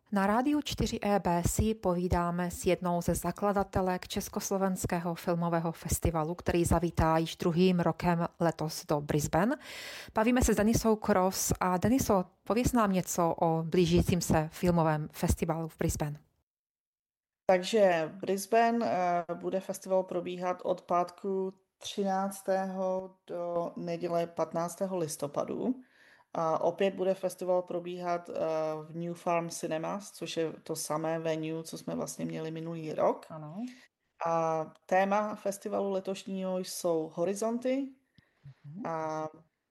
Na rádiu 4EB si povídáme s jednou ze zakladatelek Československého filmového festivalu, který zavítá již druhým rokem letos do Brisbane. Bavíme se s Denisou Cross a Deniso, pověz nám něco o blížícím se filmovém festivalu v Brisbane. Takže Brisbane bude festival probíhat od pátku 13. do neděle 15. listopadu. A opět bude festival probíhat v New Farm Cinemas, což je to samé venue, co jsme vlastně měli minulý rok. Ano. A téma festivalu letošního jsou horizonty. A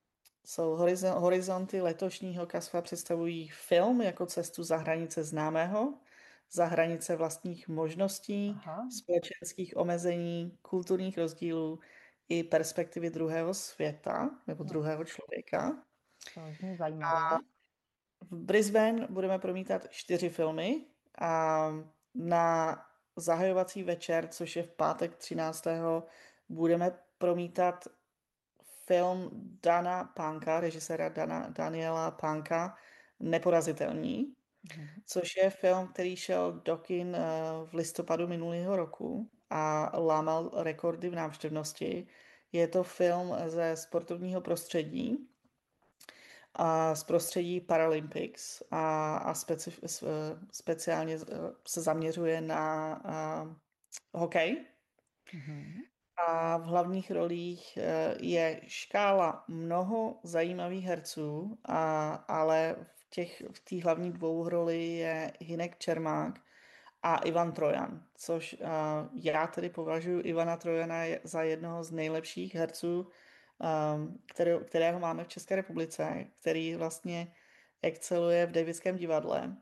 horizonty letošního KASFA představují film jako cestu za hranice známého, za hranice vlastních možností, společenských omezení, kulturních rozdílů i perspektivy druhého světa nebo druhého člověka. To zní zajímavé. V Brisbane budeme promítat 4 filmy a na zahajovací večer, což je v pátek 13. budeme promítat film Dana Panka, režiséra Daniela Panka, Neporazitelní, což je film, který šel do kin v listopadu minulého roku a lámal rekordy v návštěvnosti. Je to film ze sportovního prostředí a z prostředí Paralympics a speciálně se zaměřuje na hokej. A v hlavních rolích je škála mnoho zajímavých herců, ale v té hlavní dvou roli je Hynek Čermák a Ivan Trojan, což já tedy považuji Ivana Trojana za jednoho z nejlepších herců, kterého máme v České republice, který vlastně exceluje v Davidském divadle.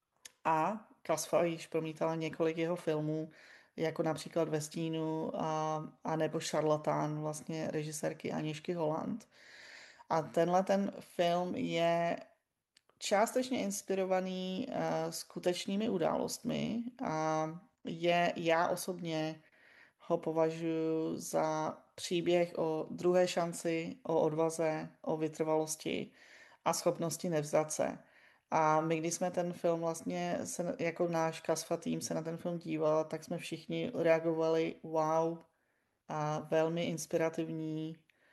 A KASFA již promítala několik jeho filmů, jako například Ve stínu a nebo Šarlatán, vlastně režisérky Anežky Holland. A ten film je částečně inspirovaný skutečnými událostmi a já osobně ho považuji za příběh o druhé šanci, o odvaze, o vytrvalosti a schopnosti nevzdat se. A my, když jsme ten film vlastně, jako náš KASFA tým se na ten film díval, tak jsme všichni reagovali wow, a velmi inspirativní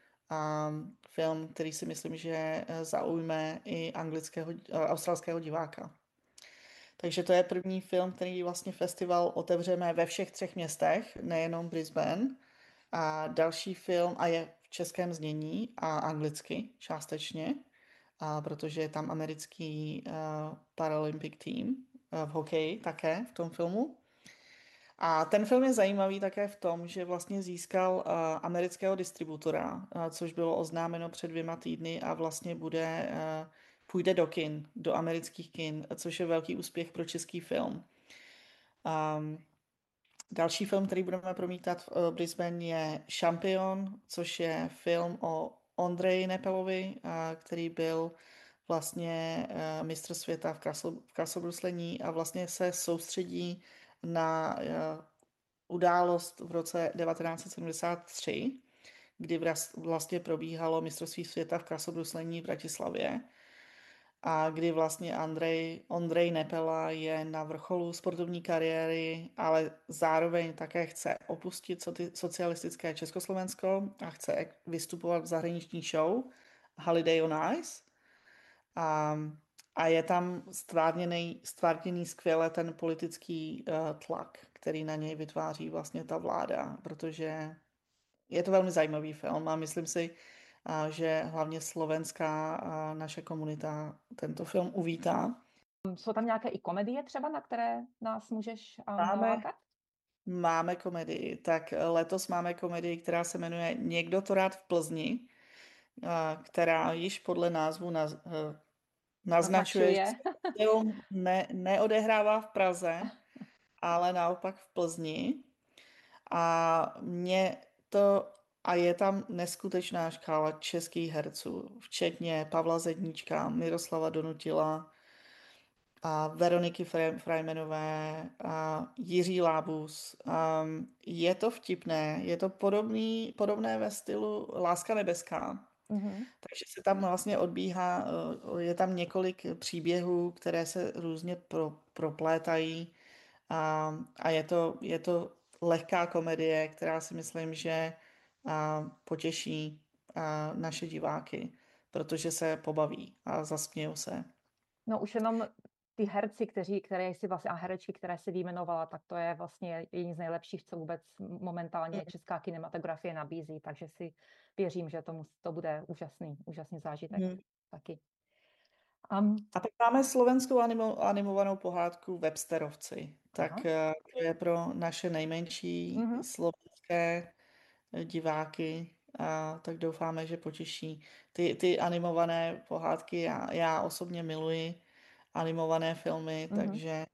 film, který si myslím, že zaujme i australského diváka. Takže to je první film, který vlastně festival otevřeme ve všech 3 městech, nejenom Brisbane. A další film, a je v českém znění a anglicky částečně, protože je tam americký Paralympic tým v hokeji také v tom filmu. A ten film je zajímavý také v tom, že vlastně získal amerického distributora, což bylo oznámeno před 2 týdny a vlastně půjde do kin, do amerických kin, což je velký úspěch pro český film. Další film, který budeme promítat v Brisbane, je Šampion, což je film o Ondreji Nepelovi, který byl vlastně mistr světa v krasobruslení a vlastně se soustředí na událost v roce 1973, kdy vlastně probíhalo mistrovství světa v krasobruslení v Bratislavě a kdy vlastně Ondrej Nepela je na vrcholu sportovní kariéry, ale zároveň také chce opustit socialistické Československo a chce vystupovat v zahraniční show Holiday on Ice. A je tam stvárněný skvěle ten politický tlak, který na něj vytváří vlastně ta vláda, protože je to velmi zajímavý film a myslím si, že hlavně slovenská naše komunita tento film uvítá. Jsou tam nějaké i komedie třeba, na které nás můžeš nalákat? Máme komedii. Tak letos máme komedii, která se jmenuje Někdo to rád v Plzni, která již podle názvu naznačuje, že se film neodehrává v Praze, ale naopak v Plzni. A je tam neskutečná škála českých herců, včetně Pavla Zedníčka, Miroslava Donutila, a Veroniky Frajmenové, a Jiří Lábus. Je to vtipné, je to podobné ve stylu Láska nebeská. Takže se tam vlastně odbíhá, je tam několik příběhů, které se různě proplétají a je to lehká komedie, která si myslím, že potěší naše diváky, protože se pobaví a zasmějou se. No už jenom ty herci, které si vlastně, a herečky, které si vyjmenovala, tak to je vlastně jedni z nejlepších, co vůbec momentálně česká kinematografie nabízí, takže si věřím, že to bude úžasný zážitek taky. A pak máme slovenskou animovanou pohádku Websterovci. Tak to je pro naše nejmenší slovenské diváky, a tak doufáme, že potěší. Ty animované pohádky, já osobně miluji animované filmy, takže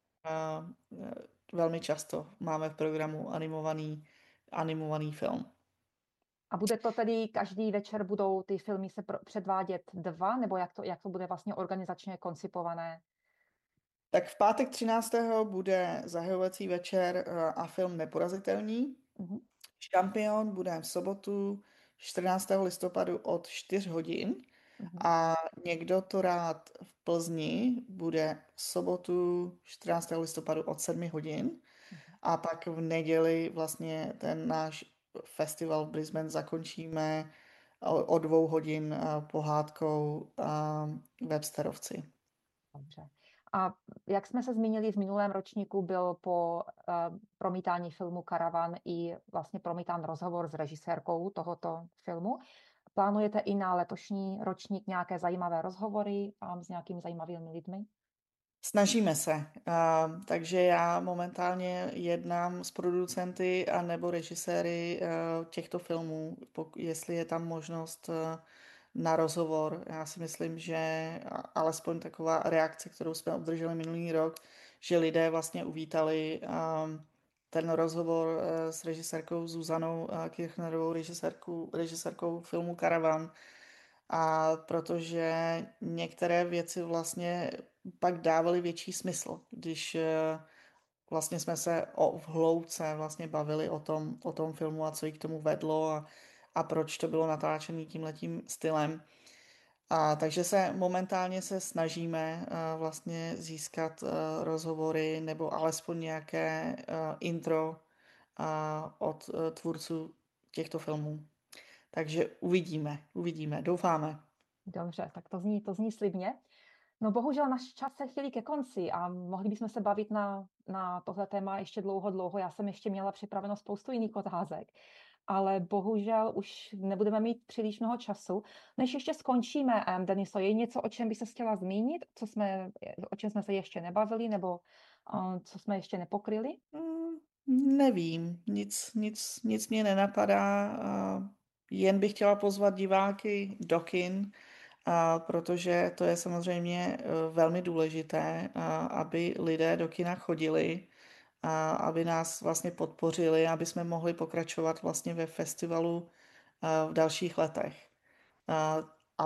velmi často máme v programu animovaný film. A bude to tedy každý večer budou ty filmy se předvádět 2, nebo jak to bude vlastně organizačně koncipované? Tak v pátek 13. bude zahajovací večer a film Neporazitelní. Šampion bude v sobotu 14. listopadu od 4 hodin a Někdo to rád v Plzni bude v sobotu 14. listopadu od 7 hodin a pak v neděli vlastně ten náš festival v Brisbane zakončíme o 2 hodin pohádkou Websterovci. Dobře. A jak jsme se zmínili, v minulém ročníku byl po promítání filmu Karavan i vlastně promítán rozhovor s režisérkou tohoto filmu. Plánujete i na letošní ročník nějaké zajímavé rozhovory s nějakými zajímavými lidmi? Snažíme se, takže já momentálně jednám s producenty a nebo režiséry těchto filmů, jestli je tam možnost na rozhovor. Já si myslím, že alespoň taková reakce, kterou jsme obdrželi minulý rok, že lidé vlastně uvítali ten rozhovor s režisérkou Zuzanou Kirchnerovou, režisérkou filmu Karavan, a protože některé věci vlastně pak dávaly větší smysl, když vlastně jsme se v hloubce vlastně bavili o tom filmu a co jí k tomu vedlo a proč to bylo natáčené tímhletím stylem. Takže momentálně se snažíme vlastně získat rozhovory nebo alespoň nějaké intro od tvůrců těchto filmů. Takže uvidíme, doufáme. Dobře, tak to zní slibně. No bohužel náš čas se chýlí ke konci a mohli bychom se bavit na tohle téma ještě dlouho. Já jsem ještě měla připraveno spoustu jiných otázek, ale bohužel už nebudeme mít příliš mnoho času. Než ještě skončíme, Deniso, je něco, o čem by se chtěla zmínit, o čem jsme se ještě nebavili, nebo co jsme ještě nepokryli? Nevím, nic mě nenapadá. Jen bych chtěla pozvat diváky do kin, protože to je samozřejmě velmi důležité, aby lidé do kina chodili, aby nás vlastně podpořili, aby jsme mohli pokračovat vlastně ve festivalu v dalších letech. A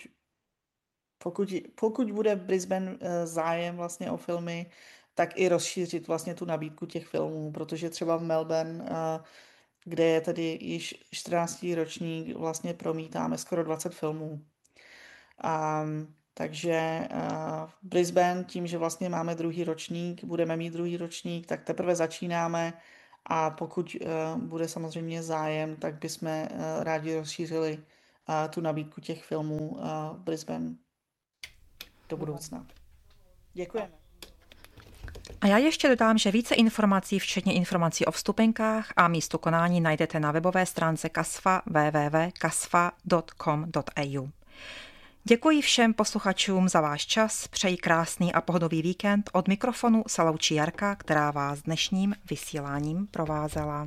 pokud bude v Brisbane zájem vlastně o filmy, tak i rozšířit vlastně tu nabídku těch filmů, protože třeba v Melbourne, kde je tedy již 14. ročník, vlastně promítáme skoro 20 filmů. Takže v Brisbane, tím, že vlastně máme budeme mít druhý ročník, tak teprve začínáme a pokud bude samozřejmě zájem, tak bychom rádi rozšířili tu nabídku těch filmů v Brisbane do budoucna. Děkujeme. A já ještě dodám, že více informací, včetně informací o vstupenkách a místu konání, najdete na webové stránce KASFA www.kasfa.com.au. Děkuji všem posluchačům za váš čas, přeji krásný a pohodový víkend. Od mikrofonu se loučí Jarka, která vás dnešním vysíláním provázela.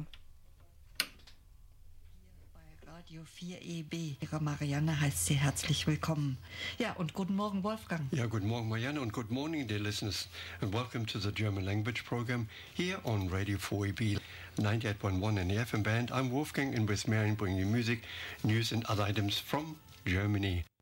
Radio 4EB. Marianne heißt Sie herzlich willkommen. Ja, und guten Morgen, Wolfgang. Ja, guten Morgen, Marianne, and good morning, dear listeners, and welcome to the German language program here on Radio 4EB 98.1 in the FM band. I'm Wolfgang, and with Marianne bringing you music, news, and other items from Germany.